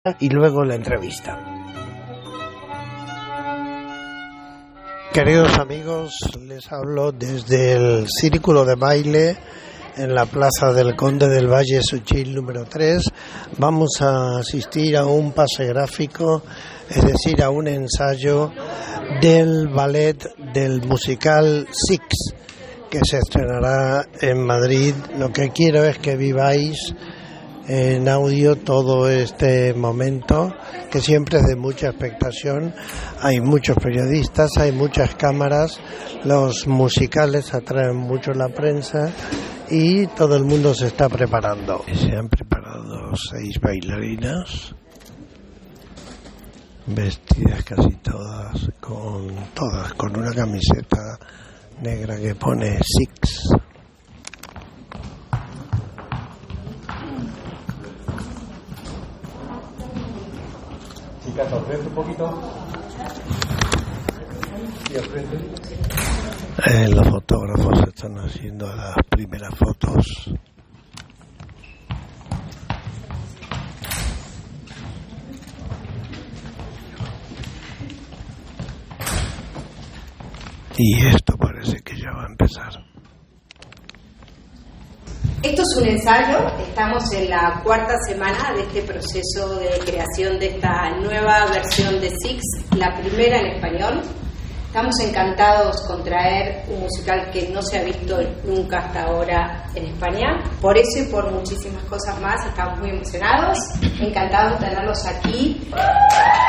y luego la entrevista. Queridos amigos, les hablo desde el Círculo de Baile en la Plaza del Conde del Valle Suchil número 3. Vamos a asistir a un pase gráfico, es decir, a un ensayo del ballet del musical Six, que se estrenará en Madrid. Lo que quiero es que viváis en audio todo este momento, que siempre es de mucha expectación. Hay muchos periodistas, hay muchas cámaras, los musicales atraen mucho la prensa y todo el mundo se está preparando. Se han preparado 6 bailarinas, vestidas casi todas con una camiseta negra que pone Six. Chicas, al frente un poquito. Y al frente. Los fotógrafos están haciendo las primeras fotos. Y esto parece que ya va a empezar. Esto es un ensayo, estamos en la 4ª semana de este proceso de creación de esta nueva versión de Six, la primera en español. Estamos encantados con traer un musical que no se ha visto nunca hasta ahora en España. Por eso y por muchísimas cosas más estamos muy emocionados, encantados de tenerlos aquí.